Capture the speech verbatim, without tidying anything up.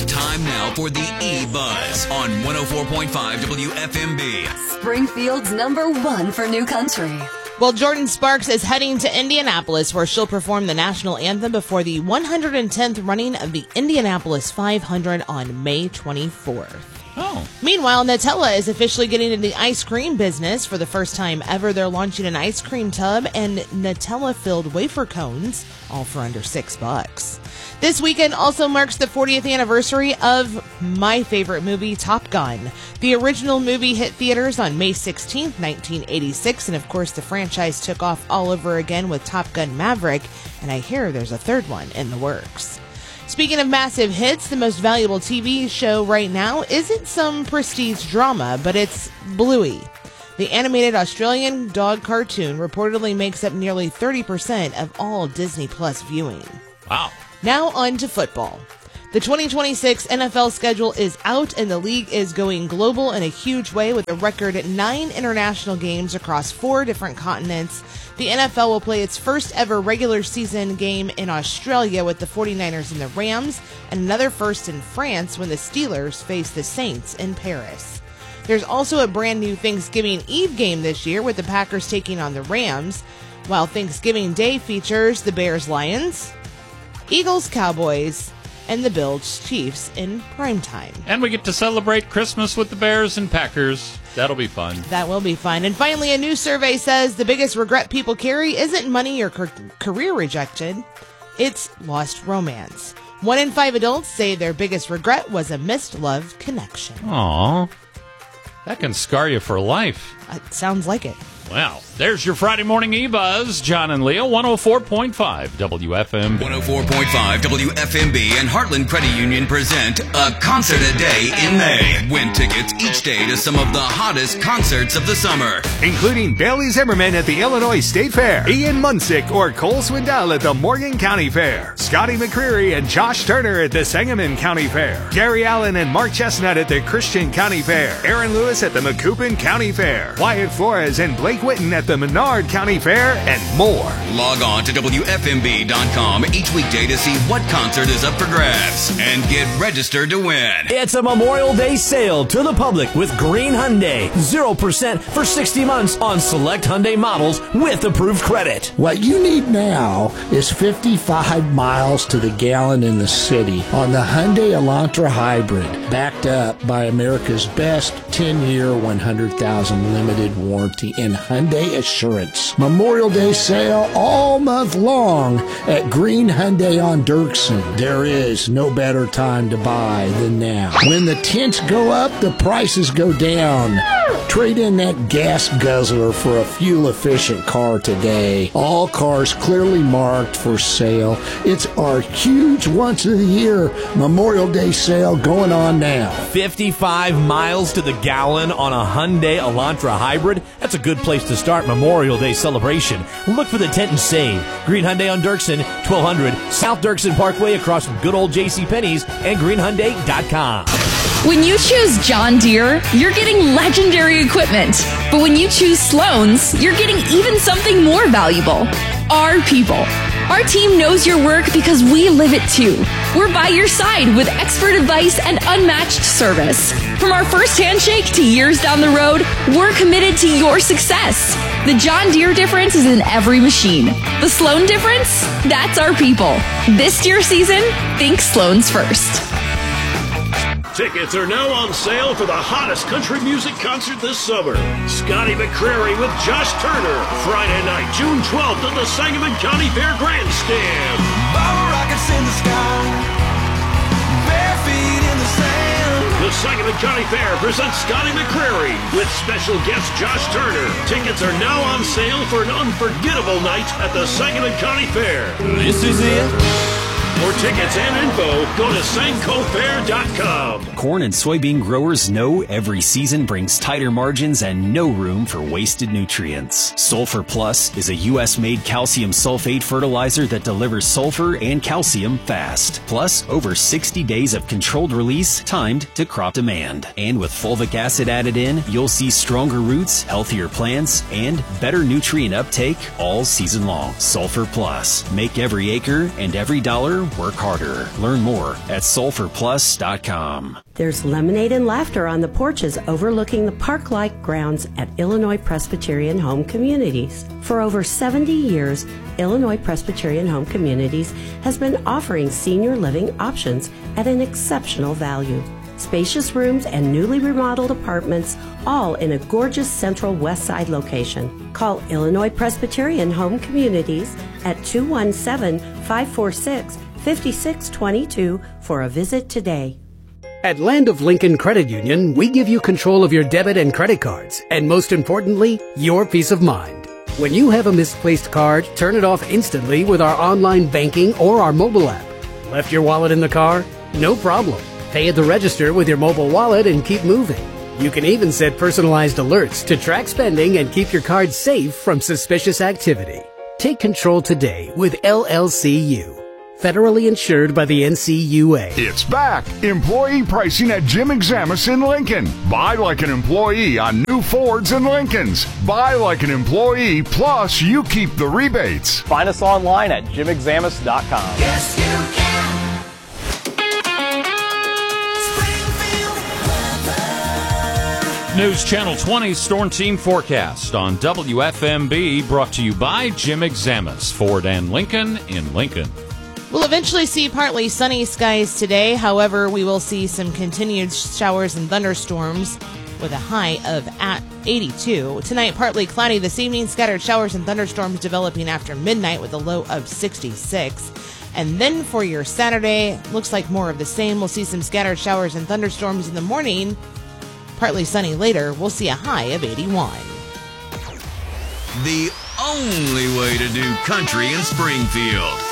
Time now for the E-Buzz on one oh four point five W F M B. Springfield's number one for new country. Well, Jordan Sparks is heading to Indianapolis, where she'll perform the national anthem before the one hundred tenth running of the Indianapolis five hundred on May twenty-fourth. Oh. Meanwhile, Nutella is officially getting into the ice cream business. For the first time ever, they're launching an ice cream tub and Nutella-filled wafer cones, all for under six bucks. This weekend also marks the fortieth anniversary of my favorite movie, Top Gun. The original movie hit theaters on May sixteenth, nineteen eighty-six, and of course the franchise took off all over again with Top Gun Maverick, and I hear there's a third one in the works. Speaking of massive hits, the most valuable T V show right now isn't some prestige drama, but it's Bluey. The animated Australian dog cartoon reportedly makes up nearly thirty percent of all Disney Plus viewing. Wow. Now on to football. The twenty twenty-six N F L schedule is out, and the league is going global in a huge way with a record nine international games across four different continents. The N F L will play its first ever regular season game in Australia with the forty-niners and the Rams, and another first in France when the Steelers face the Saints in Paris. There's also a brand new Thanksgiving Eve game this year with the Packers taking on the Rams, while Thanksgiving Day features the Bears-Lions, Eagles-Cowboys, and the Bills Chiefs in primetime. And we get to celebrate Christmas with the Bears and Packers. That'll be fun. That will be fun. And finally, a new survey says the biggest regret people carry isn't money or ca- career rejection, it's lost romance. One in five adults say their biggest regret was a missed love connection. Aw, that can scar you for life. It sounds like it. Well, there's your Friday morning E-Buzz. John and Leah, one oh four point five W F M B. one oh four point five W F M B and Heartland Credit Union present a concert a day in May. Win tickets each day to some of the hottest concerts of the summer, including Bailey Zimmerman at the Illinois State Fair, Ian Munsick or Cole Swindell at the Morgan County Fair, Scotty McCreery and Josh Turner at the Sangamon County Fair, Gary Allen and Mark Chestnut at the Christian County Fair, Aaron Lewis at the Macoupin County Fair, Wyatt Flores and Blake Whitten at the Menard County Fair, and more. Log on to W F M B dot com each weekday to see what concert is up for grabs and get registered to win. It's a Memorial Day sale to the public with Green Hyundai. zero percent for sixty months on select Hyundai models with approved credit. What you need now is fifty-five miles to the gallon in the city on the Hyundai Elantra Hybrid, backed up by America's best ten-year, one hundred thousand limited warranty in Hyundai Assurance. Memorial Day sale all month long at Green Hyundai on Dirksen. There is no better time to buy than now. When the tints go up, the prices go down. Trade in that gas guzzler for a fuel-efficient car today. All cars clearly marked for sale. It's our huge once-of-the-year Memorial Day sale going on now. fifty-five miles to the gallon on a Hyundai Elantra Hybrid? That's a good place to start Memorial Day celebration. Look for the tent and save. Green Hyundai on Dirksen, twelve hundred South Dirksen Parkway across from good old JCPenney's and green hyundai dot com. When you choose John Deere, you're getting legendary equipment. But when you choose Sloan's, you're getting even something more valuable. Our people. Our team knows your work because we live it too. We're by your side with expert advice and unmatched service. From our first handshake to years down the road, we're committed to your success. The John Deere difference is in every machine. The Sloan difference? That's our people. This Deere season, think Sloan's first. Tickets are now on sale for the hottest country music concert this summer. Scotty McCreery with Josh Turner. Friday night, June twelfth at the Sangamon County Fair Grandstand. Bottle rockets in the sky, bare feet in the sand. The Sangamon County Fair presents Scotty McCreery with special guest Josh Turner. Tickets are now on sale for an unforgettable night at the Sangamon County Fair. This is it. For tickets and info, go to sanco fair dot com. Corn and soybean growers know every season brings tighter margins and no room for wasted nutrients. Sulfur Plus is a U S-made calcium sulfate fertilizer that delivers sulfur and calcium fast. Plus, over sixty days of controlled release timed to crop demand. And with fulvic acid added in, you'll see stronger roots, healthier plants, and better nutrient uptake all season long. Sulfur Plus. Make every acre and every dollar smarter, work harder. Learn more at sulfur plus dot com. There's lemonade and laughter on the porches overlooking the park-like grounds at Illinois Presbyterian Home Communities. For over seventy years, Illinois Presbyterian Home Communities has been offering senior living options at an exceptional value. Spacious rooms and newly remodeled apartments, all in a gorgeous central west side location. Call Illinois Presbyterian Home Communities at two one seven, five four six, five six two two for a visit today. At Land of Lincoln Credit Union, we give you control of your debit and credit cards, and most importantly, your peace of mind. When you have a misplaced card, turn it off instantly with our online banking or our mobile app. Left your wallet in the car? No problem. Pay at the register with your mobile wallet and keep moving. You can even set personalized alerts to track spending and keep your card safe from suspicious activity. Take control today with L L C U. Federally insured by the N C U A. It's back. Employee pricing at Jim Examus in Lincoln. Buy like an employee on new Fords and Lincolns. Buy like an employee, plus you keep the rebates. Find us online at jim examus dot com. Yes, you can. News Channel twenty Storm Team Forecast on W F M B, brought to you by Jim Examus, Ford and Lincoln in Lincoln. We'll eventually see partly sunny skies today. However, we will see some continued showers and thunderstorms with a high of at eighty-two. Tonight, partly cloudy. This evening, scattered showers and thunderstorms developing after midnight with a low of sixty-six. And then for your Saturday, looks like more of the same. We'll see some scattered showers and thunderstorms in the morning. Partly sunny later, we'll see a high of eighty-one. The only way to do country in Springfield.